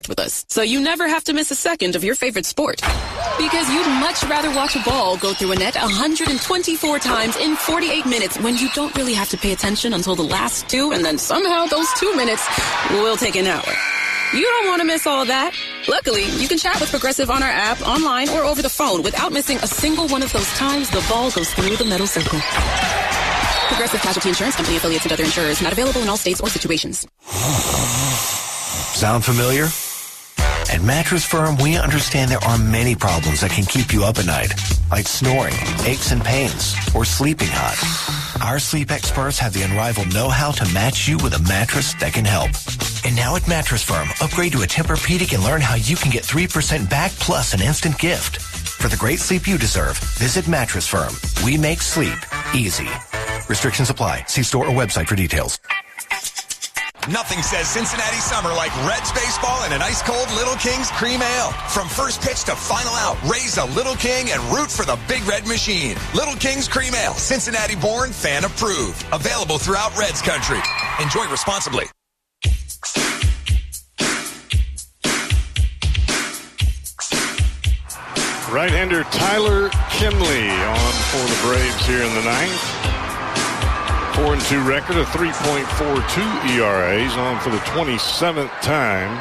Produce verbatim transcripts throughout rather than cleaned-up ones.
with us, so you never have to miss a second of your favorite sport. Because you'd much rather watch a ball go through a net one hundred twenty-four times in forty-eight minutes when you don't really have to pay attention until the last two, and then somehow those two minutes will take an hour. You don't want to miss all that. Luckily, you can chat with Progressive on our app, online, or over the phone without missing a single one of those times the ball goes through the metal circle. Progressive Casualty Insurance Company, affiliates, and other insurers. Not available in all states or situations. Sound familiar? At Mattress Firm, we understand there are many problems that can keep you up at night, like snoring, aches and pains, or sleeping hot. Our sleep experts have the unrivaled know-how to match you with a mattress that can help. And now at Mattress Firm, upgrade to a Tempur-Pedic and learn how you can get three percent back plus an instant gift. For the great sleep you deserve, visit Mattress Firm. We make sleep easy. Restrictions apply. See store or website for details. Nothing says Cincinnati summer like Reds baseball and an ice-cold Little King's Cream Ale. From first pitch to final out, raise a Little King and root for the Big Red Machine. Little King's Cream Ale, Cincinnati-born, fan-approved. Available throughout Reds country. Enjoy responsibly. Right-hander Tyler Kinley on for the Braves here in the ninth. four and two record, a three point four two E R A. He's on for the twenty-seventh time.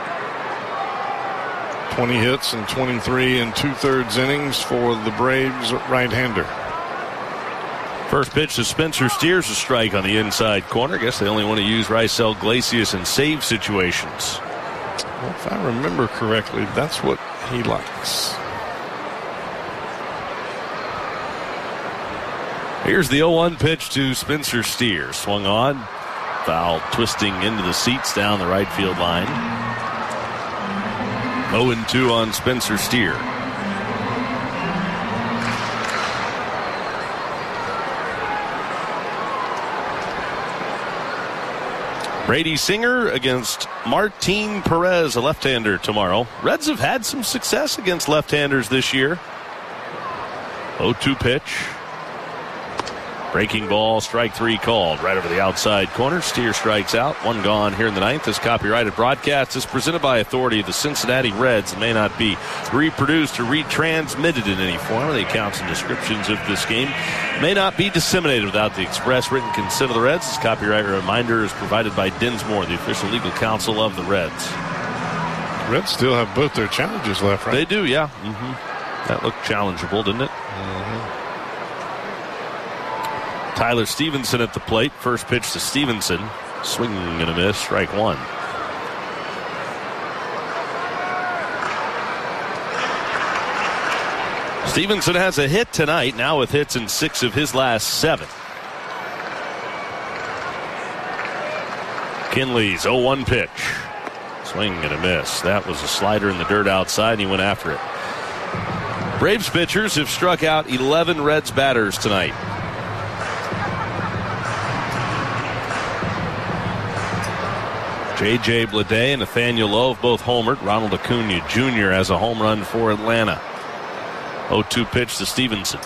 twenty hits and twenty-three and two-thirds innings for the Braves right-hander. First pitch to Spencer Steers, a strike on the inside corner. I guess they only want to use Raisel Iglesias in save situations. Well, if I remember correctly, that's what he likes. Here's the oh one pitch to Spencer Steers. Swung on. Foul twisting into the seats down the right field line. oh and two on Spencer Steer. Brady Singer against Martin Perez, a left-hander, tomorrow. Reds have had some success against left-handers this year. oh two pitch. Breaking ball, strike three called right over the outside corner. Steer strikes out. One gone here in the ninth. This copyrighted broadcast is presented by authority of the Cincinnati Reds and may not be reproduced or retransmitted in any form. The accounts and descriptions of this game may not be disseminated without the express written consent of the Reds. This copyright reminder is provided by Dinsmore, the official legal counsel of the Reds. Reds still have both their challenges left, right? They do, yeah. Mm-hmm. That looked challengeable, didn't it? Mm-hmm. Tyler Stevenson at the plate. First pitch to Stevenson. Swing and a miss. Strike one. Stevenson has a hit tonight, now with hits in six of his last seven. Kinley's oh one pitch. Swing and a miss. That was a slider in the dirt outside, and he went after it. Braves pitchers have struck out eleven Reds batters tonight. J J Bleday and Nathaniel Lowe both homered. Ronald Acuna Junior has a home run for Atlanta. oh two pitch to Stevenson.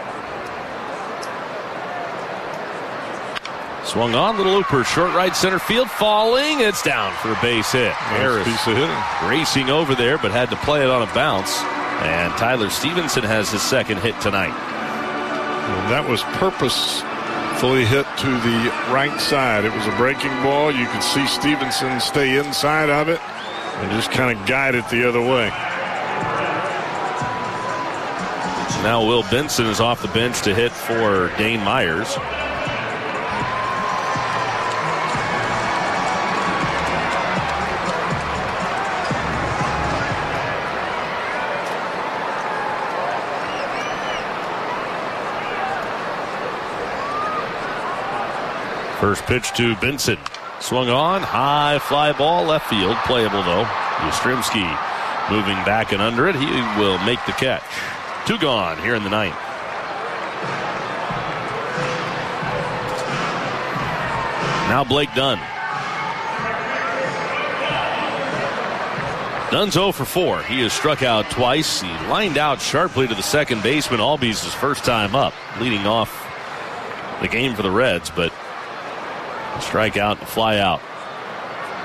Swung on, little looper, short right center field, falling. It's down for a base hit. Harris piece of hitting. Racing over there, but had to play it on a bounce. And Tyler Stevenson has his second hit tonight. Well, that was purpose. Fully hit to the right side. It was a breaking ball. You could see Stevenson stay inside of it and just kind of guide it the other way. Now Will Benson is off the bench to hit for Dane Myers. First pitch to Benson. Swung on, high fly ball, left field, playable though. Yastrzemski moving back and under it. He will make the catch. Two gone here in the ninth. Now Blake Dunn. Dunn's oh for four. He has struck out twice. He lined out sharply to the second baseman. Albies his first time up, leading off the game for the Reds, but strike out and fly out.